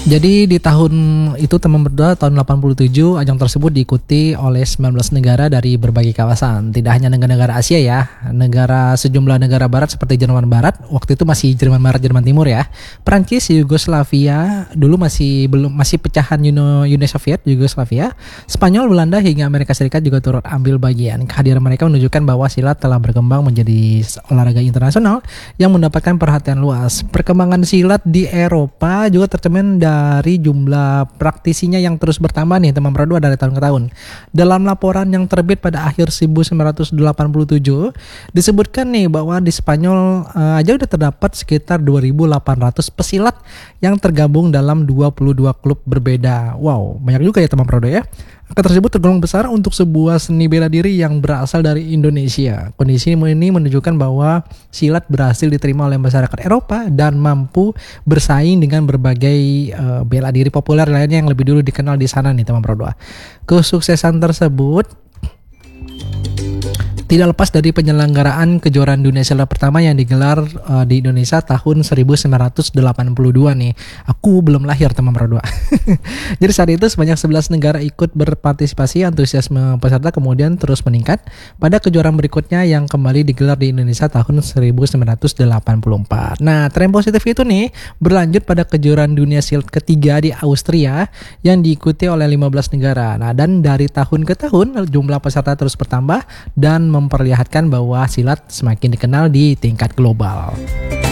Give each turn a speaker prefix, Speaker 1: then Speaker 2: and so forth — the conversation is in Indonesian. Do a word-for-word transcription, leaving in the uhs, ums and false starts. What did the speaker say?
Speaker 1: Jadi di tahun itu teman berdua tahun delapan puluh tujuh ajang tersebut diikuti oleh sembilan belas negara dari berbagai kawasan. Tidak hanya negara-negara Asia ya, negara sejumlah negara barat seperti Jerman Barat, waktu itu masih Jerman Barat, Jerman Timur ya. Perancis, Yugoslavia, dulu masih belum masih pecahan Uni, Uni Soviet, Yugoslavia. Spanyol, Belanda hingga Amerika Serikat juga turut ambil bagian. Kehadiran mereka menunjukkan bahwa silat telah berkembang menjadi olahraga internasional yang mendapatkan perhatian luas. Perkembangan silat di Eropa juga tercermin dari jumlah praktisinya yang terus bertambah nih teman Pro dua dari tahun ke tahun. Dalam laporan yang terbit pada akhir seribu sembilan ratus delapan puluh tujuh disebutkan nih bahwa di Spanyol uh, aja udah terdapat sekitar dua ribu delapan ratus pesilat yang tergabung dalam dua puluh dua klub berbeda. Wow, banyak juga ya teman Pro dua ya. Angka tersebut tergolong besar untuk sebuah seni bela diri yang berasal dari Indonesia. Kondisi ini menunjukkan bahwa silat berhasil diterima oleh masyarakat Eropa dan mampu bersaing dengan berbagai uh, bela diri populer lainnya yang lebih dulu dikenal di sana nih teman Pro dua. Kesuksesan tersebut tidak lepas dari penyelenggaraan kejuaraan dunia silat pertama yang digelar uh, di Indonesia tahun seribu sembilan ratus delapan puluh dua nih. Aku belum lahir teman Pro dua. Jadi saat itu sebanyak sebelas negara ikut berpartisipasi, antusiasme peserta kemudian terus meningkat pada kejuaraan berikutnya yang kembali digelar di Indonesia tahun seribu sembilan ratus delapan puluh empat. Nah, tren positif itu nih berlanjut pada kejuaraan dunia silat ketiga di Austria yang diikuti oleh lima belas negara. Nah, dan dari tahun ke tahun jumlah peserta terus bertambah dan memperlihatkan bahwa silat semakin dikenal di tingkat global.